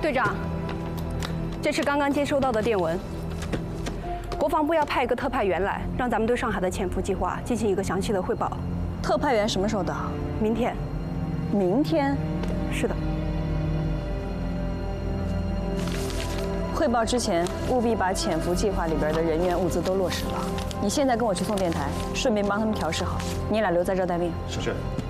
队长，这是刚刚接收到的电文。国防部要派一个特派员来，让咱们对上海的潜伏计划进行一个详细的汇报。 特派员什么时候到？ 明天。 明天？ 是的。 汇报之前，务必把潜伏计划里边的人员物资都落实了。你现在跟我去送电台，顺便帮他们调试好。你俩留在这儿待命。 是。